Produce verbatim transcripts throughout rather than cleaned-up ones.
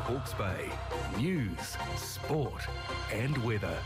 Hawke's Bay. News, sport and weather.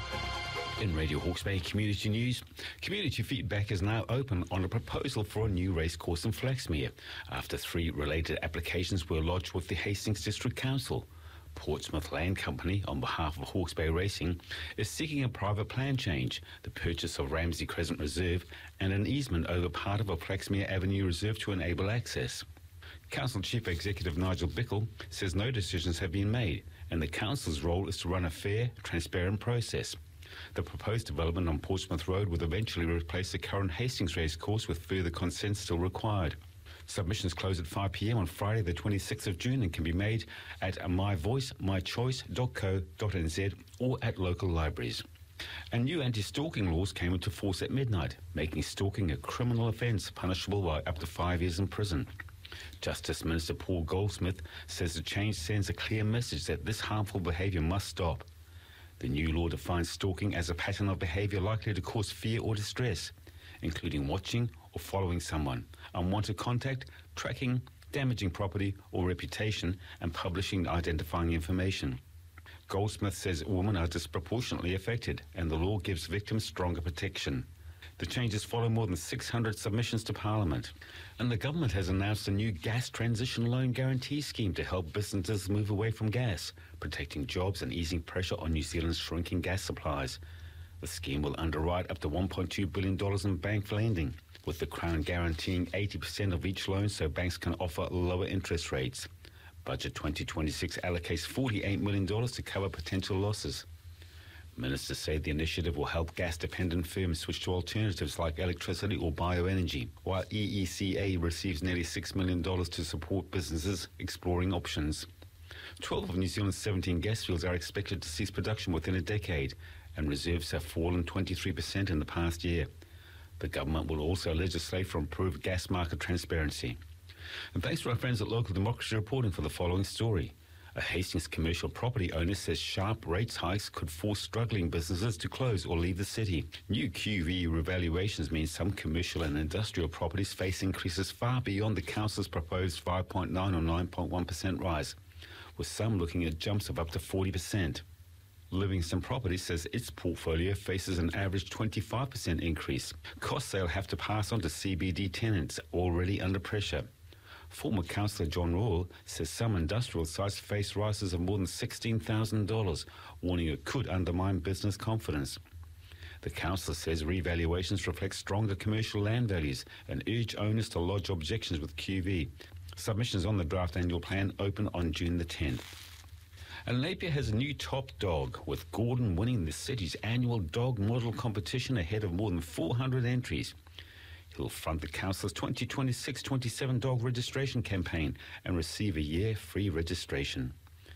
In Radio Hawke's Bay Community News, community feedback is now open on a proposal for a new racecourse in Flaxmere after three related applications were lodged with the Hastings District Council. Portsmouth Land Company, on behalf of Hawke's Bay Racing, is seeking a private plan change, the purchase of Ramsey Crescent Reserve and an easement over part of a Flaxmere Avenue Reserve to enable access. Council Chief Executive Nigel Bickle says no decisions have been made and the Council's role is to run a fair, transparent process. The proposed development on Portsmouth Road would eventually replace the current Hastings racecourse with further consent still required. Submissions close at five p m on Friday the twenty-sixth of June and can be made at my voice my choice dot co dot n z or at local libraries. And new anti-stalking laws came into force at midnight, making stalking a criminal offence punishable by up to five years in prison. Justice Minister Paul Goldsmith says the change sends a clear message that this harmful behaviour must stop. The new law defines stalking as a pattern of behaviour likely to cause fear or distress, including watching or following someone, unwanted contact, tracking, damaging property or reputation, and publishing identifying information. Goldsmith says women are disproportionately affected and the law gives victims stronger protection. The changes follow more than six hundred submissions to Parliament. And the government has announced a new gas transition loan guarantee scheme to help businesses move away from gas, protecting jobs and easing pressure on New Zealand's shrinking gas supplies. The scheme will underwrite up to one point two billion dollars in bank lending, with the Crown guaranteeing eighty percent of each loan so banks can offer lower interest rates. Budget twenty twenty-six allocates forty-eight million dollars to cover potential losses. Ministers say the initiative will help gas-dependent firms switch to alternatives like electricity or bioenergy, while E E C A receives nearly six million dollars to support businesses exploring options. twelve of New Zealand's seventeen gas fields are expected to cease production within a decade, and reserves have fallen twenty-three percent in the past year. The government will also legislate for improved gas market transparency. And thanks to our friends at Local Democracy reporting for the following story. A Hastings commercial property owner says sharp rates hikes could force struggling businesses to close or leave the city. New Q V revaluations mean some commercial and industrial properties face increases far beyond the council's proposed five point nine or nine point one percent rise, with some looking at jumps of up to forty percent. Livingston Properties says its portfolio faces an average twenty-five percent increase, costs they'll have to pass on to C B D tenants already under pressure. Former Councillor John Rawle says some industrial sites face rises of more than sixteen thousand dollars, warning it could undermine business confidence. The councillor says revaluations reflect stronger commercial land values and urge owners to lodge objections with Q V. Submissions on the draft annual plan open on June the tenth. And Napier has a new top dog, with Gordon winning the city's annual dog model competition ahead of more than four hundred entries. He'll front the council's twenty twenty-six twenty-seven dog registration campaign and receive a year free registration.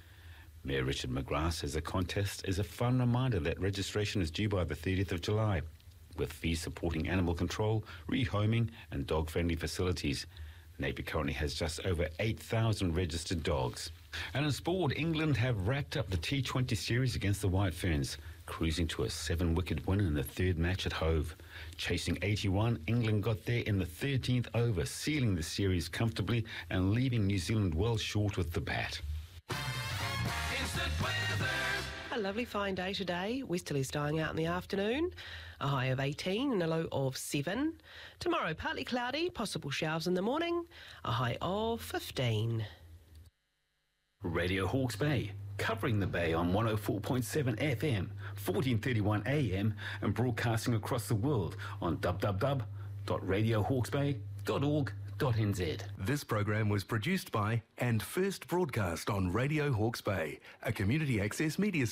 Mayor Richard McGrath says the contest is a fun reminder that registration is due by the thirtieth of July, with fees supporting animal control, rehoming and dog-friendly facilities. Napier currently has just over eight thousand registered dogs. And in sport, England have wrapped up the T twenty series against the White Ferns, cruising to a seven-wicket win in the third match at Hove. Chasing eighty-one, England got there in the thirteenth over, sealing the series comfortably and leaving New Zealand well short with the bat. Instant weather. A lovely fine day today. Westerlies dying out in the afternoon. A high of eighteen and a low of seven. Tomorrow, partly cloudy, possible showers in the morning. A high of fifteen. Radio Hawke's Bay, covering the bay on one oh four point seven F M, fourteen thirty-one A M, and broadcasting across the world on w w w dot radio hawke's bay dot org dot n z. This program was produced by and first broadcast on Radio Hawke's Bay, a community access media